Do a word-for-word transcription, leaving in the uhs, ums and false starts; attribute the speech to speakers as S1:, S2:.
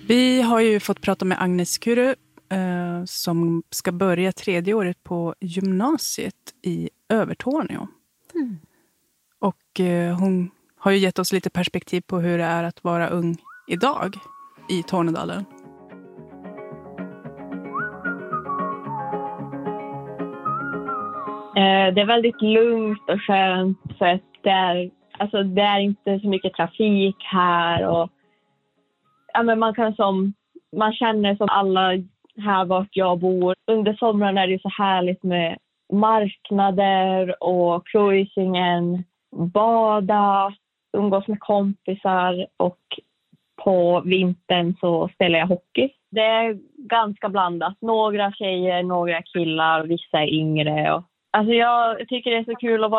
S1: Vi har ju fått prata med Agnes Kuru eh, som ska börja tredje året på gymnasiet i Övertorneå. Mm. Och eh, hon har ju gett oss lite perspektiv på hur det är att vara ung idag i Tornedalen.
S2: Det är väldigt lugnt och skönt för att det är, alltså det är inte så mycket trafik här och ja, men man kan som man känner som alla här vart jag bor. Under sommaren är det så härligt med marknader och cruisingen, bada, umgås med kompisar och på vintern så spelar jag hockey. Det är ganska blandat. Några tjejer, några killar, vissa är yngre och alltså jag tycker det är så kul att vara